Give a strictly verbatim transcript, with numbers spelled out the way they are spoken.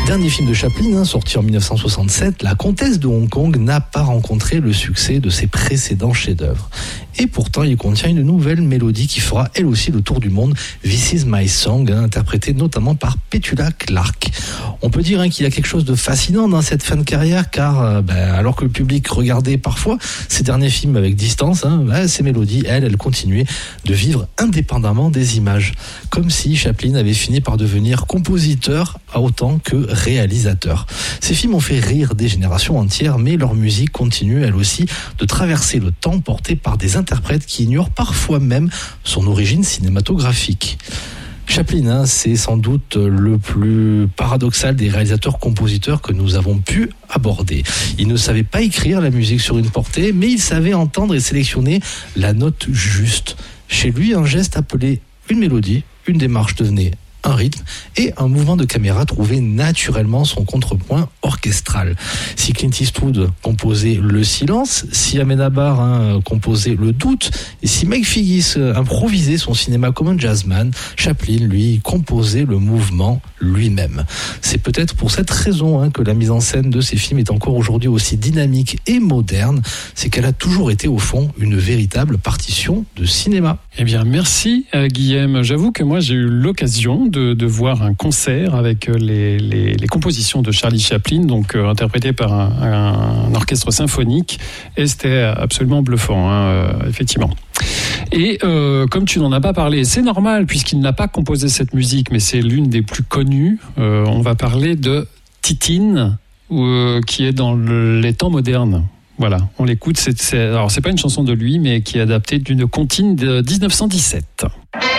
Dernier film de Chaplin, hein, sorti en dix-neuf cent soixante-sept, La Comtesse de Hong Kong n'a pas rencontré le succès de ses précédents chefs-d'œuvre. Et pourtant, il contient une nouvelle mélodie qui fera elle aussi le tour du monde, This Is My Song, hein, interprétée notamment par Petula Clark. On peut dire hein, qu'il y a quelque chose de fascinant dans cette fin de carrière, car euh, ben, alors que le public regardait parfois ses derniers films avec distance, hein, ben, ces mélodies, elles, elles continuaient de vivre indépendamment des images. Comme si Chaplin avait fini par devenir compositeur autant que réalisateur. Ces films ont fait rire des générations entières, mais leur musique continue, elle aussi, de traverser le temps, portée par des interprètes qui ignorent parfois même son origine cinématographique. Chaplin, hein, c'est sans doute le plus paradoxal des réalisateurs-compositeurs que nous avons pu aborder. Il ne savait pas écrire la musique sur une portée, mais il savait entendre et sélectionner la note juste. Chez lui, un geste appelé une mélodie, une démarche devenait un rythme et un mouvement de caméra trouvait naturellement son contrepoint orchestral. Si Clint Eastwood composait le silence, si Amenábar hein, composait le doute, et si Mike Figgis improvisait son cinéma comme un jazzman, Chaplin, lui, composait le mouvement lui-même. C'est peut-être pour cette raison hein, que la mise en scène de ces films est encore aujourd'hui aussi dynamique et moderne, c'est qu'elle a toujours été au fond une véritable partition de cinéma. Eh bien, merci euh, Guillaume. J'avoue que moi j'ai eu l'occasion de, de voir un concert avec les, les, les compositions de Charlie Chaplin, donc euh, interprétées par un, un orchestre symphonique, et c'était absolument bluffant, hein, euh, effectivement. Et euh, comme tu n'en as pas parlé, c'est normal puisqu'il n'a pas composé cette musique, mais c'est l'une des plus connues. Euh, on va parler de Titine, euh, qui est dans le, les temps modernes. Voilà, on l'écoute. C'est, c'est, alors c'est pas une chanson de lui, mais qui est adaptée d'une comptine de dix-neuf cent dix-sept.